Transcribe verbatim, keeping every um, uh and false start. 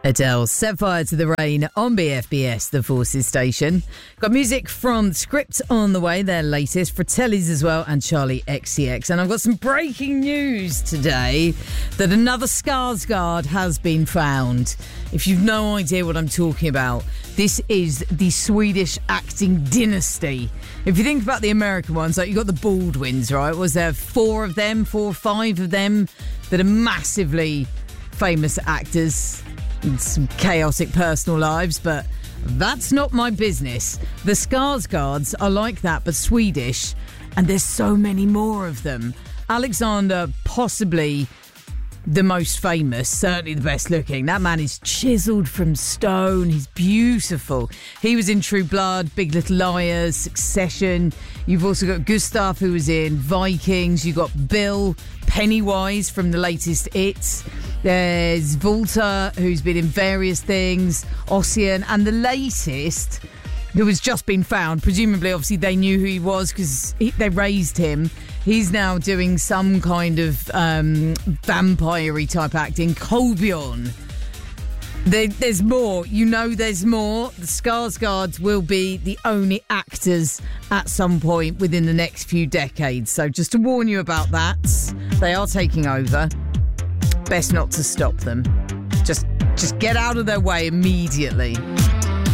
Adele, Set Fire to the Rain on B F B S, the Forces station. Got music from Script on the way, their latest, Fratellis as well, and Charlie X C X. And I've got some breaking news today that another Skarsgård has been found. If you've no idea what I'm talking about, this is the Swedish acting dynasty. If you think about the American ones, like you got the Baldwins, right? Was there four of them, four or five of them that are massively famous actors? Some chaotic personal lives, but that's not my business. The Skarsgårds are like that, but Swedish, and there's so many more of them. Alexander, possibly the most famous, certainly the best looking. That man is chiseled from stone. He's beautiful. He was in True Blood, Big Little Liars, Succession. You've also got Gustav, who was in Vikings. You've got Bill, Pennywise from the latest It. There's Volta, who's been in various things, Ossian, and the latest, who has just been found. Presumably, obviously, they knew who he was because they raised him. He's now doing some kind of um, vampire-y type acting. Kolbjorn. There, there's more. You know there's more. The Skarsgårds will be the only actors at some point within the next few decades. So just to warn you about that, they are taking over. Best not to stop them. Just, just get out of their way immediately.